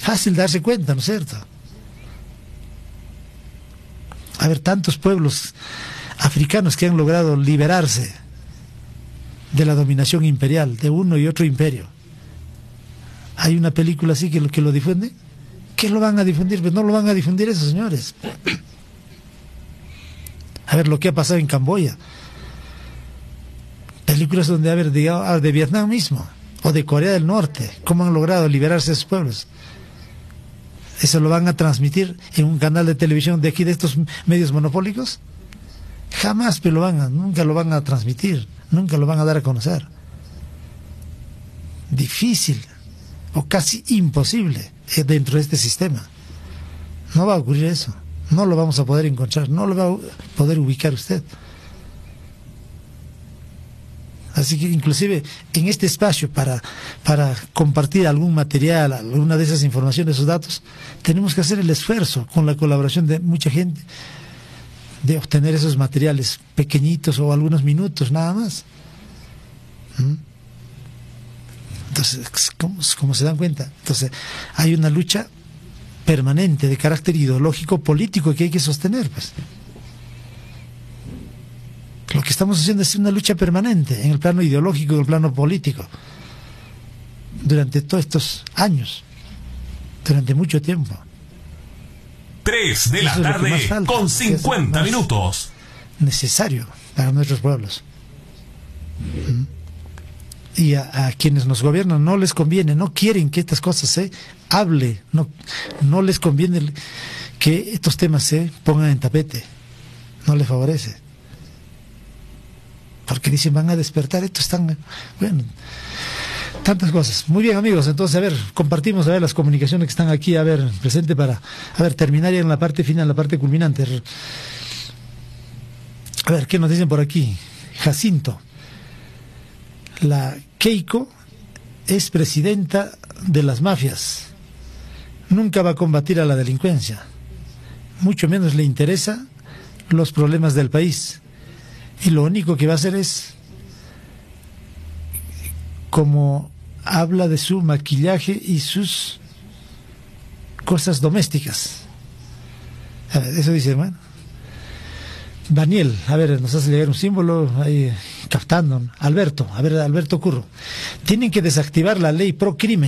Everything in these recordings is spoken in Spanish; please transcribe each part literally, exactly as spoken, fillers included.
Fácil darse cuenta, ¿no es cierto? A ver, tantos pueblos africanos que han logrado liberarse de la dominación imperial, de uno y otro imperio. Hay una película así que lo, que lo difunde. ¿Qué lo van a difundir? Pues no lo van a difundir esos señores. A ver lo que ha pasado en Camboya. Películas donde, a ver, digamos, de Vietnam mismo, o de Corea del Norte, cómo han logrado liberarse de esos pueblos. ¿Eso lo van a transmitir en un canal de televisión de aquí, de estos medios monopólicos? Jamás, pero lo van a, nunca lo van a transmitir, nunca lo van a dar a conocer. Difícil, o casi imposible, dentro de este sistema. No va a ocurrir eso, no lo vamos a poder encontrar, no lo va a poder ubicar usted. Así que inclusive en este espacio para, para compartir algún material, alguna de esas informaciones, esos datos, tenemos que hacer el esfuerzo con la colaboración de mucha gente de obtener esos materiales pequeñitos o algunos minutos nada más. ¿Mm? Entonces, ¿cómo, cómo se dan cuenta? Entonces, hay una lucha permanente de carácter ideológico, político que hay que sostener, pues. Lo que estamos haciendo es una lucha permanente en el plano ideológico y en el plano político durante todos estos años, durante mucho tiempo. Tres de la tarde con cincuenta minutos. Necesario para nuestros pueblos. Y a, a quienes nos gobiernan no les conviene, no quieren que estas cosas se hable, no, no les conviene que estos temas se pongan en tapete, no les favorece. Porque dicen, van a despertar, esto están, bueno, tantas cosas. Muy bien, amigos, entonces, a ver, compartimos, a ver, las comunicaciones que están aquí, a ver, presente para, a ver, terminar ya en la parte final, la parte culminante. A ver, ¿qué nos dicen por aquí? Jacinto. La Keiko es presidenta de las mafias. Nunca va a combatir a la delincuencia. Mucho menos le interesa los problemas del país. Y lo único que va a hacer es, como habla de su maquillaje y sus cosas domésticas. A ver, eso dice, bueno. Daniel, a ver, nos hace llegar un símbolo ahí captando. Alberto, a ver, Alberto Curro. Tienen que desactivar la ley pro crimen.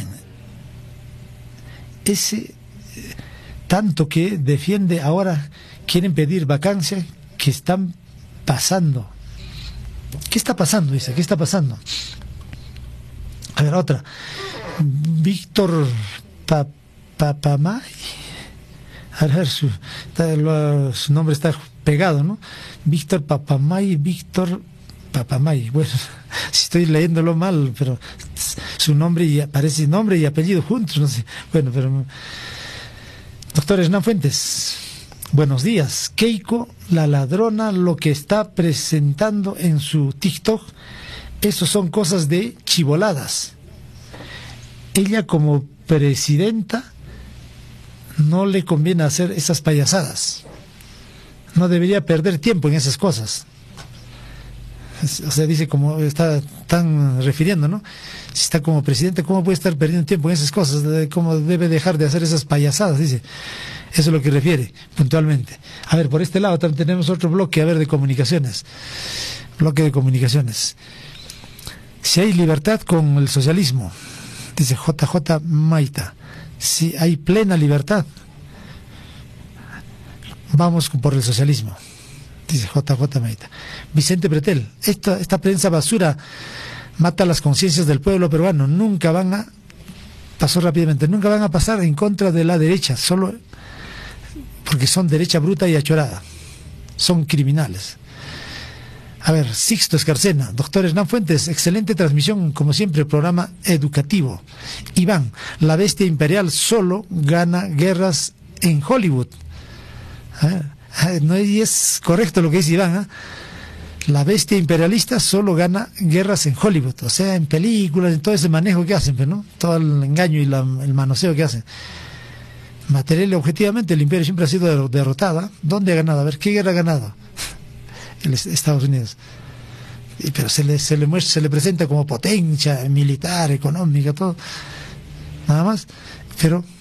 Ese tanto que defiende ahora, quieren pedir vacancia, que están pasando. ¿Qué está pasando? Dice, ¿qué está pasando? A ver, otra. Víctor Papamay. A ver, su, está, su nombre está pegado, ¿no? Víctor Papamay, Víctor Papamay. Bueno, si estoy leyéndolo mal, pero su nombre y aparece nombre y apellido juntos, no sé. Bueno, pero doctor Hernán Fuentes. Buenos días. Keiko, la ladrona, lo que está presentando en su TikTok, eso son cosas de chiboladas. Ella como presidenta no le conviene hacer esas payasadas. No debería perder tiempo en esas cosas. O sea, dice como está tan refiriendo, ¿no? Si está como presidente, ¿cómo puede estar perdiendo tiempo en esas cosas? ¿Cómo debe dejar de hacer esas payasadas? Dice. Eso es lo que refiere, puntualmente. A ver, por este lado también tenemos otro bloque, a ver, de comunicaciones. Bloque de comunicaciones. Si hay libertad con el socialismo, dice J J Maita, si hay plena libertad, vamos por el socialismo, dice J J Maita. Vicente Pretel, esta, esta prensa basura mata las conciencias del pueblo peruano, nunca van a, pasó rápidamente, nunca van a pasar en contra de la derecha, solo porque son derecha bruta y achorada, son criminales. A ver, Sixto Escarcena, doctor Hernán Fuentes, excelente transmisión, como siempre, programa educativo. Iván, la bestia imperial solo gana guerras en Hollywood. ¿Eh? No es correcto lo que dice Iván, ¿eh? La bestia imperialista solo gana guerras en Hollywood, o sea, en películas, en todo ese manejo que hacen, ¿no? Todo el engaño y la, el manoseo que hacen. Material, objetivamente, el imperio siempre ha sido derrotada. ¿Dónde ha ganado? A ver, ¿qué guerra ha ganado? El Estados Unidos. Y, pero se le, se le muestra, se le presenta como potencia militar, económica, todo. Nada más. Pero